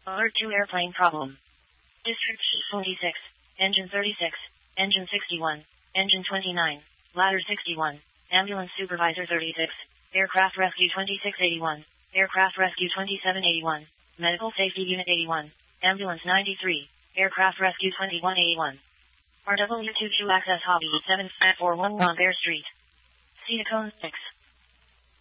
Alert to airplane problem. District 46, Engine 36, Engine 61, Engine 29, Ladder 61, Ambulance Supervisor 36, Aircraft Rescue 2681, Aircraft Rescue 2781, Medical Safety Unit 81, Ambulance 93, Aircraft Rescue 2181. RW22 Access Hobby 7411 Bear Street. Cedacone 6.